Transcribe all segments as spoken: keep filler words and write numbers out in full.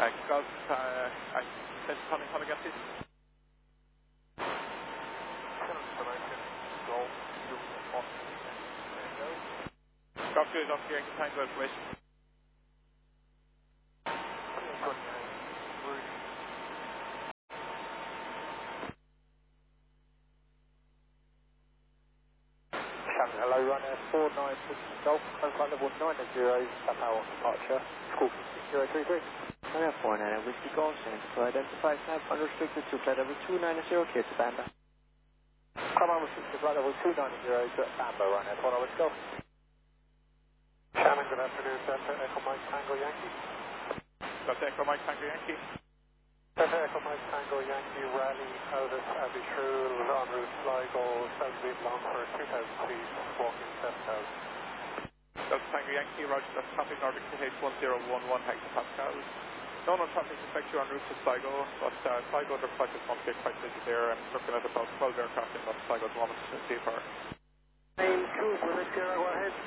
Uh, Golf, uh, I said coming, come again, please. Golf two is off here, Tango information. Hello, runner four nine six Golf, profile level nine zero, tap hour departure, school zero three three. Runner four nine Whiskey Golf, Center to identify tab unrestricted to flight level two nine zero, clear to Bamba. Come on, restricted flight level two nine zero to Bamba, runner four nine Whiskey Golf. Shannon, good afternoon, Delta Echo Mike Tango Yankee. Delta Echo Mike Tango Yankee. Delta Echo Mike Tango Yankee, rally out of Abbey Shrew, en route Sligo, South Beam long for two thousand feet, walking seven thousand. Delta Tango Yankee, roger, that's traffic Nordic T H one zero one one hectopascal. No known traffic expect you en route to Sligo, but uh, Sligo, the flight is going to get quite busy there. I'm looking at about twelve aircraft in that Sligo at the moment, C F R. Name two, Willis Sierra, go ahead.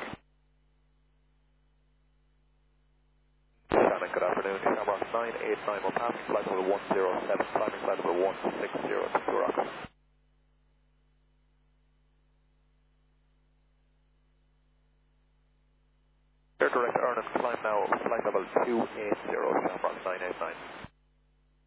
Shannon, good afternoon. Shamrock nine eight nine will pass flight level one zero seven, climbing flight level one six zero to Turok. Air direct Ernan, climb now, flight level two eight zero, Shamrock nine eight nine.